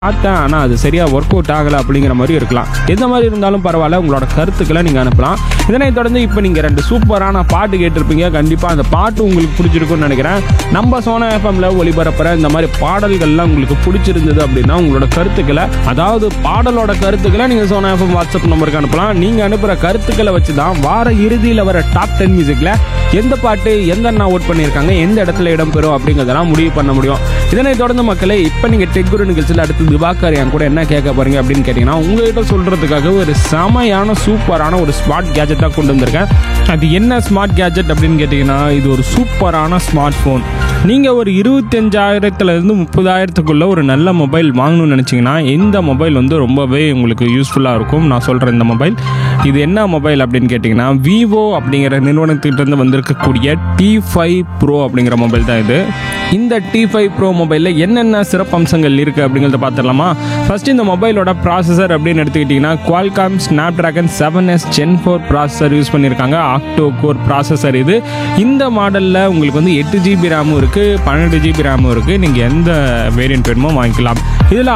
பார்த்தேன், ஆனால் அது சரியாக ஒர்க் அவுட் ஆகலை அப்படிங்கிற மாதிரி இருக்கலாம். எந்த மாதிரி இருந்தாலும் பரவாயில்ல, உங்களோட கருத்துக்களை நீங்கள் அனுப்பலாம். இதனைத் தொடர்ந்து இப்போ நீங்கள் 2 சூப்பரான பாட்டு கேட்டிருப்பீங்க. கண்டிப்பாக அந்த பாட்டு உங்களுக்கு பிடிச்சிருக்குன்னு நினைக்கிறேன். நம்ம சோனா எஃப்எம்ல ஒளிபரப்புற இந்த மாதிரி பாடல்கள்லாம் உங்களுக்கு பிடிச்சிருந்தது அப்படின்னா உங்களோட கருத்துக்களை, அதாவது பாடலோட கருத்துக்களை நீங்கள் சோனா எஃப்எம் வாட்ஸ்அப் நம்பருக்கு அனுப்பலாம். நீங்கள் அனுப்புகிற கருத்துக்களை வச்சு தான் வார இறுதியில் வர டாப் 10 மியூசிக்கில் எந்த பாட்டு எந்த அண்ணா ஓட் பண்ணியிருக்காங்க, எந்த இடத்துல இடம்பெறும் அப்படிங்கிறதெல்லாம் முடிவு பண்ண முடியும். இதனை தொடர்ந்து மக்களே, இப்போ நீங்கள் டெக்குரு நிகழ்ச்சியில் அடுத்து திவாகர் என் கூட என்ன கேட்க போறீங்க அப்படின்னு கேட்டிங்கன்னா, உங்கள்கிட்ட சொல்கிறதுக்காக ஒரு செமையான சூப்பரான ஒரு ஸ்மார்ட் கேஜெட்டாக கொண்டு வந்திருக்கேன். அது என்ன ஸ்மார்ட் கேஜெட் அப்படின்னு கேட்டிங்கன்னா, இது ஒரு சூப்பரான ஸ்மார்ட் ஃபோன். நீங்கள் ஒரு 25,000லேருந்து 30,000க்குள்ளே ஒரு நல்ல மொபைல் வாங்கணும்னு நினச்சிங்கன்னா இந்த மொபைல் வந்து ரொம்பவே உங்களுக்கு யூஸ்ஃபுல்லாக இருக்கும். நான் சொல்கிறேன் இந்த மொபைல். இது என்ன மொபைல் அப்படின்னு கேட்டிங்கன்னா, விவோ அப்படிங்கிற நிறுவனத்திலிருந்து வந்திருக்கக்கூடிய T5 Pro அப்படிங்கிற மொபைல் தான் இது. இந்த T5 Pro மொபைலில் என்னென்ன சிறப்பம்சங்கள் இருக்குது அப்படிங்கிறத பார்த்துடலாமா? ஃபஸ்ட்டு இந்த மொபைலோட ப்ராசஸர் அப்படின்னு எடுத்துக்கிட்டிங்கன்னா, Qualcomm Snapdragon 7S Gen 4 processor use பண்ணியிருக்காங்க. ஆக்டோ கோர் ப்ராசஸர் இது. இந்த மாடலில் உங்களுக்கு வந்து 8GB ரேமும் இருக்குது, 12GB ரேமும் இருக்குது. நீங்கள் எந்த வேரியன்ட் வேணுமோ வாங்கிக்கலாம். இதில்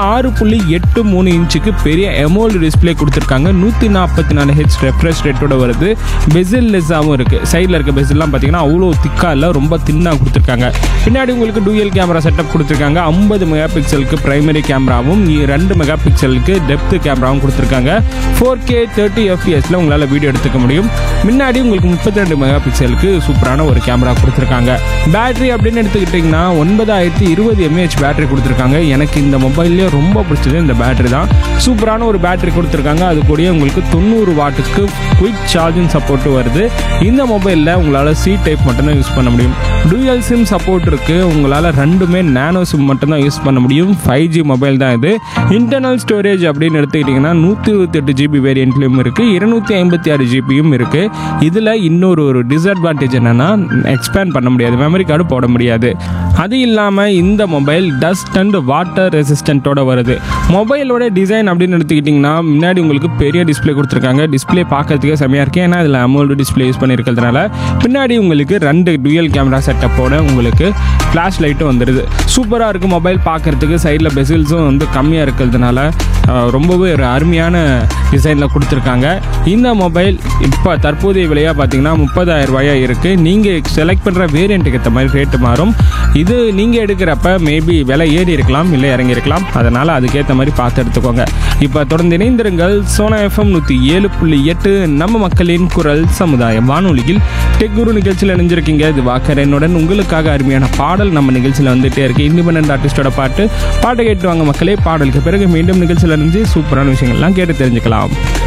6.83 இன்ச்சுக்கு பெரிய எமோல்டு டிஸ்பிளே கொடுத்துருக்காங்க. 144Hz ரெஃப்ரெஷ் ரேட்டோட வருது. பெசில் லெஸ்ஸாகவும் இருக்குது. சைடில் இருக்க பெசில்லாம் பார்த்தீங்கன்னா அவ்வளோ திக்காக இல்லை, ரொம்ப தின்னாக கொடுத்துருக்காங்க. பின்னாடி உங்களுக்கு டூயல் கேமரா செட்டப் கொடுத்துருக்காங்க. 50 மெகா பிக்சலுக்கு பிரைமரி கேமராவும் 2 மெகா பிக்சலுக்கு டெப்த் கேமராவும் கொடுத்துருக்காங்க. 4K 30 FPS உங்களால் வீடியோ எடுத்துக்க முடியும். முன்னாடி உங்களுக்கு 32 மெகா பிக்சலுக்கு சூப்பரான ஒரு கேமரா கொடுத்துருக்காங்க. பேட்டரி அப்படின்னு எடுத்துக்கிட்டிங்கன்னா 9020 mAh பேட்டரி கொடுத்துருக்காங்க. எனக்கு இந்த மொபைல்லேயே ரொம்ப பிடிச்சது இந்த பேட்டரி தான். சூப்பரான ஒரு பேட்டரி கொடுத்துருக்காங்க. அது கூட உங்களுக்கு 90 வாட்டுக்கு குயிக் சார்ஜிங் சப்போர்ட் வருது. இந்த மொபைலில் உங்களால் C டைப் மட்டும்தான் யூஸ் பண்ண முடியும். டூயல் சிம் சப்போர்ட் இருக்குது. உங்களால் ரெண்டுமே நேனோ சிம் மட்டும்தான் யூஸ் பண்ண முடியும். 5G மொபைல் தான் இது. இன்டர்னல் ஸ்டோரேஜ் அப்படின்னு எடுத்துக்கிட்டிங்கன்னா 128GB வேரியண்ட்லையும் இருக்குது, 256GBயும் இருக்குது. இதில் இன்னொரு டிஸ்அட்வான்டேஜ் என்னென்னா, எக்ஸ்பேண்ட் பண்ண முடியாது, மெமரி கார்டு போட முடியாது. அது இல்லாமல் இந்த மொபைல் டஸ்ட் அண்ட் வாட்டர் ரெசிஸ்டண்ட்டோட வருது. மொபைலோட டிசைன் அப்படின்னு எடுத்துக்கிட்டிங்கன்னா, முன்னாடி உங்களுக்கு பெரிய டிஸ்பிளே கொடுத்துருக்காங்க. டிஸ்பிளே பார்க்கறதுக்கே செம்மையாக இருக்குது, ஏன்னா இதில் அமோல்டு டிஸ்பிளே யூஸ் பண்ணியிருக்கிறதுனால. பின்னாடி உங்களுக்கு 2 டூயல் கேமரா செட்டப்போட உங்களுக்கு ஃப்ளாஷ் லைட்டும் வந்துடுது. சூப்பராக இருக்குது மொபைல் பார்க்குறதுக்கு. சைடில் பெசில்ஸும் வந்து கம்மியாக இருக்கிறதுனால ரொம்பவே ஒரு அருமையான டிசைனில் கொடுத்துருக்காங்க. இந்த மொபைல் இப்போ தற்போதைய விலையாக பார்த்தீங்கன்னா 30,000 ரூபாயாக இருக்குது. நீங்கள் செலக்ட் பண்ணுற வேரியண்ட்டுக்கு ஏற்ற மாதிரி ரேட்டு மாறும். இது நீங்கள் எடுக்கிறப்ப மேபி விலை ஏறி இருக்கலாம், இல்லை இறங்கி இருக்கலாம். அதனால் அதுக்கேற்ற மாதிரி பார்த்து எடுத்துக்கோங்க. இப்போ தொடர்ந்து இணைந்திருங்கள். சோனா FM 107.8 நம்ம மக்களின் குரல் சமுதாய வானொலியில் டெக்குரு நிகழ்ச்சியில் இணைஞ்சிருக்கீங்க. இது வாக்கரனுடன் உங்களுக்காக அருமையான பாடல் நம்ம நிகழ்ச்சியில் வந்துகிட்டே இருக்குது. இண்டிபெண்டன்ட் ஆர்டிஸ்டோட பாட்டை கேட்டு வாங்க மக்களே. பாடலுக்கு பிறகு மீண்டும் நிகழ்ச்சியில் இருந்து சூப்பரான விஷயங்கள்லாம் கேட்டு தெரிஞ்சுக்கலாம்.